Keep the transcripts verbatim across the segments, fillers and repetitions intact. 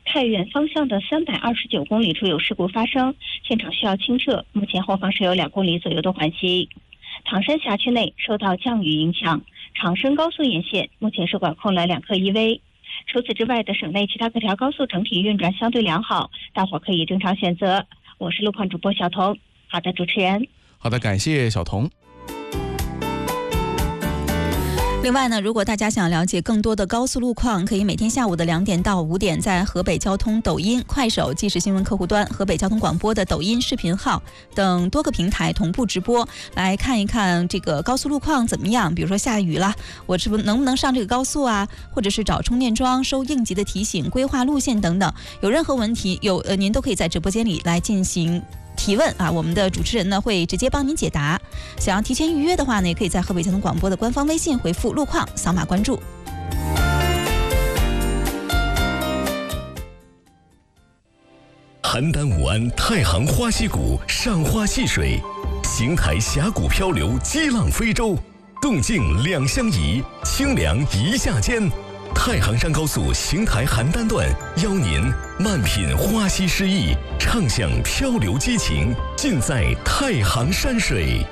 太原方向的三百二十九公里处有事故发生，现场需要清撤，目前后方是有两公里左右的缓期。唐山辖区内受到降雨影响，长深高速沿线目前是管控了两科 E V。除此之外的省内其他各条高速整体运转相对良好，大伙可以正常选择。我是路况主播小彤。好的，主持人。 好的，感谢小彤。 另外呢，如果大家想了解更多的高速路况，可以每天下午的两点到五点，在河北交通抖音、快手、即时新闻客户端、河北交通广播的抖音视频号等多个平台同步直播，来看一看这个高速路况怎么样。比如说下雨了，我是不能不能上这个高速啊？或者是找充电桩、收应急的提醒、规划路线等等。有任何问题，有呃您都可以在直播间里来进行提问啊，我们的主持人呢会直接帮您解答。想要提前预约的话呢，也可以在河北交通广播的官方微信回复路况，扫码关注。 邯郸武安太行花溪谷上花戏水，邢台峡谷漂流激浪飞舟，动静两相宜，清凉一下间。太行山高速邢台邯郸段邀您慢品花溪诗意，畅享漂流激情，尽在太行山水。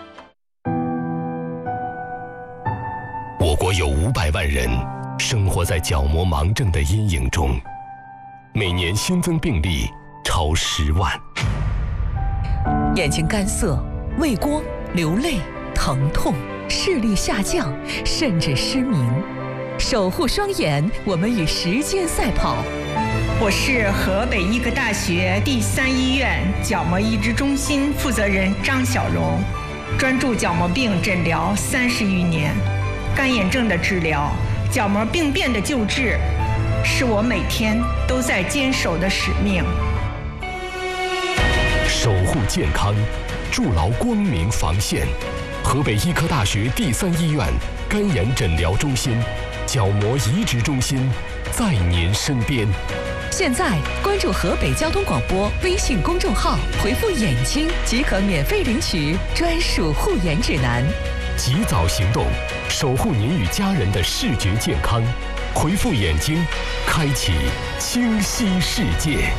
我国有五百万人生活在角膜盲症的阴影中，每年新增病例超十万。 眼睛干涩、畏光、流泪、疼痛、视力下降，甚至失明。守护双眼，我们与时间赛跑。 我是河北医科大学第三医院角膜移植中心负责人张小荣，专注角膜病诊疗三十余年，干眼症的治疗、角膜病变的救治，是我每天都在坚守的使命。 守护健康，筑牢光明防线。河北医科大学第三医院干眼诊疗中心、角膜移植中心在您身边。 现在关注河北交通广播微信公众号，回复眼睛即可免费领取专属护眼指南。 及早行动，守护您与家人的视觉健康。回复眼睛，开启清晰世界。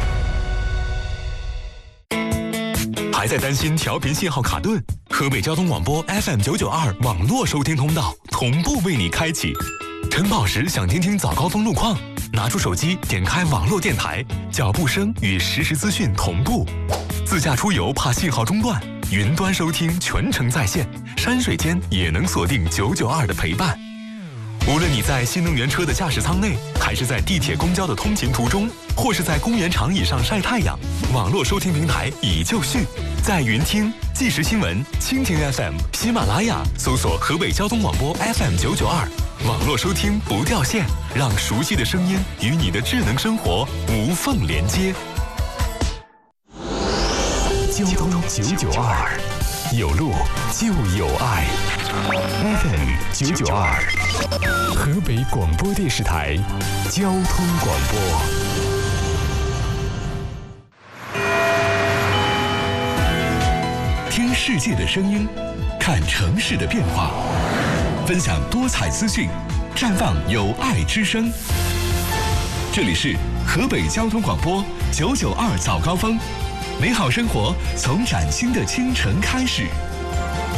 还在担心调频信号卡顿？河北交通广播 F M 九九二网络收听通道同步为你开启。晨跑时想听听早高峰路况，拿出手机点开网络电台，脚步声与实时资讯同步。自驾出游怕信号中断，云端收听全程在线，山水间也能锁定九九二的陪伴。无论你在新能源车的驾驶舱内，还是在地铁公交的通勤途中，或是在公园长椅上晒太阳，网络收听平台已就绪，在云听、即时新闻、蜻蜓 F M、喜马拉雅搜索河北交通广播 F M 九九二，网络收听不掉线，让熟悉的声音与你的智能生活无缝连接。 交通九九二，有路就有爱。F M 九九二，河北广播电视台交通广播。听世界的声音，看城市的变化，分享多彩资讯，绽放有爱之声。这里是河北交通广播九九二早高峰，美好生活从崭新的清晨开始。